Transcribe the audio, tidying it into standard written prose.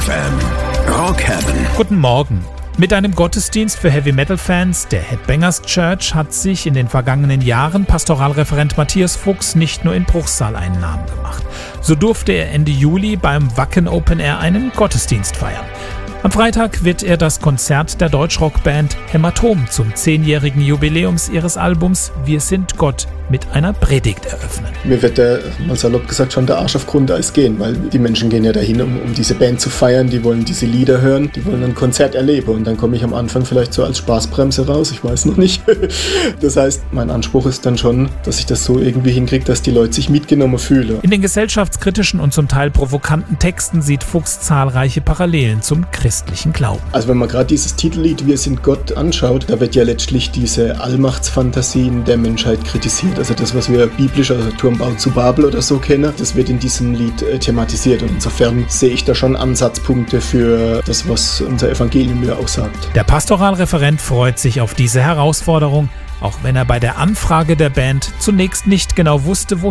FM Rock Heaven. Guten Morgen. Mit einem Gottesdienst für Heavy-Metal-Fans der Headbangers Church hat sich in den vergangenen Jahren Pastoralreferent Matthias Fuchs nicht nur in Bruchsal einen Namen gemacht. So durfte er Ende Juli beim Wacken Open Air einen Gottesdienst feiern. Am Freitag wird er das Konzert der Deutschrockband Hämatom zum 10-jährigen Jubiläums ihres Albums Wir sind Gott mit einer Predigt eröffnen. Mir wird mal salopp gesagt, schon der Arsch auf Grundeis gehen, weil die Menschen gehen ja dahin, um diese Band zu feiern, die wollen diese Lieder hören, die wollen ein Konzert erleben und dann komme ich am Anfang vielleicht so als Spaßbremse raus, ich weiß noch nicht. Das heißt, mein Anspruch ist dann schon, dass ich das so irgendwie hinkriege, dass die Leute sich mitgenommen fühlen. In den gesellschaftskritischen und zum Teil provokanten Texten sieht Fuchs zahlreiche Parallelen zum christlichen Glauben. Also wenn man gerade dieses Titellied Wir sind Gott anschaut, da wird ja letztlich diese Allmachtsfantasien der Menschheit kritisiert. Also das, was wir biblisch, also Turmbau zu Babel oder so kennen, das wird in diesem Lied thematisiert. Und insofern sehe ich da schon Ansatzpunkte für das, was unser Evangelium ja auch sagt. Der Pastoralreferent freut sich auf diese Herausforderung, auch wenn er bei der Anfrage der Band zunächst nicht genau wusste, wohin